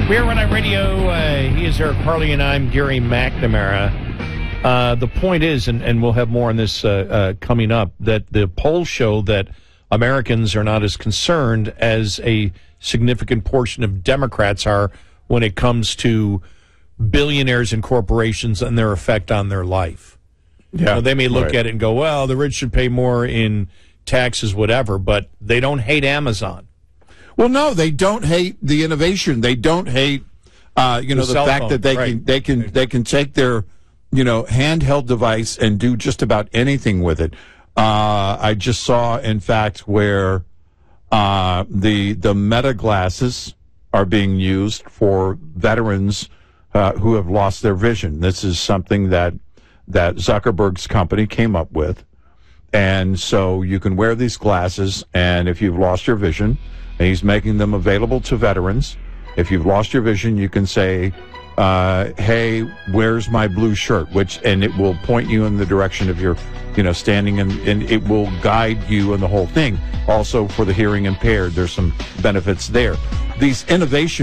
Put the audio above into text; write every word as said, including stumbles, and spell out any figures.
We are Rhode Island Radio. Uh, he is Eric Harley, and I'm Gary McNamara. Uh, the point is, and, and we'll have more on this uh, uh, coming up, that the polls show that Americans are not as concerned as a significant portion of Democrats are when it comes to billionaires and corporations and their effect on their life. Yeah, you know, they may look right. at it and go, well, the rich should pay more in taxes, whatever, but they don't hate Amazon. Well, no, they don't hate the innovation. They don't hate, uh, you know, the, the fact phone. that they right. can they can they can take their, you know, handheld device and do just about anything with it. Uh, I just saw, in fact, where uh, the the Meta glasses are being used for veterans uh, who have lost their vision. This is something that that Zuckerberg's company came up with, and so you can wear these glasses, and if you've lost your vision. And he's making them available to veterans. If you've lost your vision, you can say, uh, hey, where's my blue shirt? Which, and it will point you in the direction of your, you know, standing, and, and it will guide you in the whole thing. Also, for the hearing impaired, there's some benefits there. These innovations